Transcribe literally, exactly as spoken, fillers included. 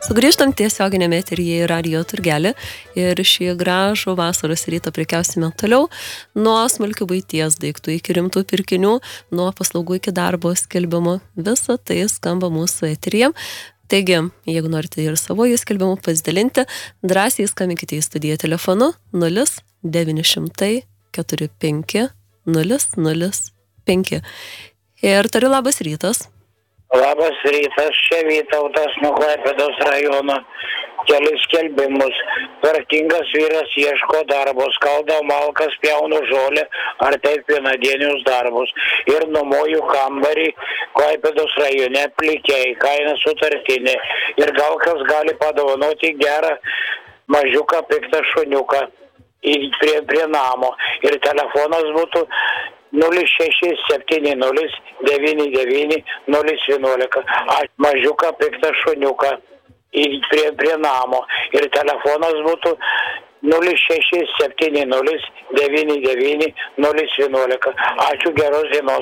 Sugrįžtam tiesioginėme eteryje į radijo turgelį ir šį gražų vasaros rytą prekiausime toliau nuo smulkių buities daiktų iki rimtų pirkinių, nuo paslaugų iki darbo skelbimo. Visa tai skamba mūsų eteryje. Taigi, jeigu norite ir savo skelbimų pasidalinti, drąsiai skambinkite į studiją telefonu nulis devyni šimtai keturi penki nulis nulis penki. Ir tariu labas rytas. Labas rytas, čia Vytautas nuo Klaipėdos rajono. Kelis skelbimus. Tvarkingas vyras ieško darbo, skaldo malkas, pjaunu žolę ar taip vienadienius darbus. Ir nuomoju kambarį Klaipėdos rajone plikiai, kaina sutartinė. Ir gal kas gali padovanoti gerą mažiuką piktą šuniuką prie, prie namo. Ir telefonas būtų nulis šeši septyni nulis devyni devyni nulis vienuolika. Mažiuką piktą šuniuką prie, prie namo. Ir telefonas būtų nulis šeši septyni nulis devyni devyni nulis vienuolika. Ačiū, geros dienos.